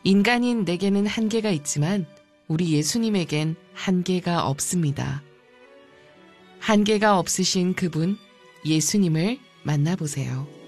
인간인 내게는 한계가 있지만 우리 예수님에겐 한계가 없습니다. 한계가 없으신 그분, 예수님을 만나보세요.